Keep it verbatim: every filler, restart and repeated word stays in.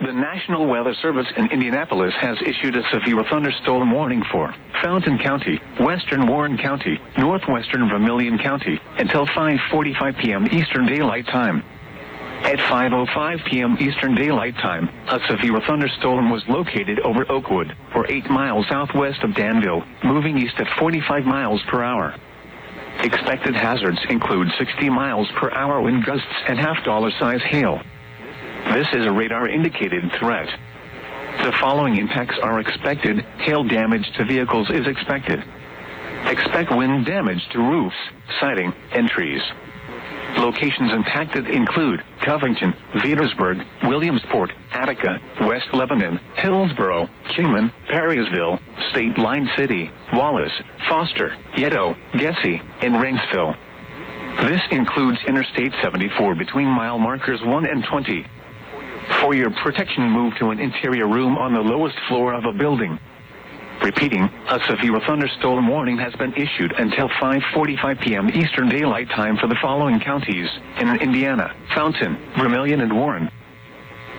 The National Weather Service in Indianapolis has issued a severe thunderstorm warning for Fountain County, western Warren County, northwestern Vermilion County, until five forty-five p.m. Eastern Daylight Time. At five oh five p.m. Eastern Daylight Time, a severe thunderstorm was located over Oakwood, or eight miles southwest of Danville, moving east at forty-five miles per hour. Expected hazards include sixty miles per hour wind gusts and half-dollar size hail. This is a radar-indicated threat. The following impacts are expected. Hail damage to vehicles is expected. Expect wind damage to roofs, siding, and trees. Locations impacted include Covington, Petersburg, Williamsport, Attica, West Lebanon, Hillsborough, Kingman, Perrysville, State Line City, Wallace, Foster, Yedo, Gessie, and Rainsville. This includes Interstate seventy-four between mile markers one and twenty. For your protection, move to an interior room on the lowest floor of a building. Repeating, a severe thunderstorm warning has been issued until five forty-five p.m. Eastern Daylight Time for the following counties in Indiana: Fountain, Vermilion, and Warren.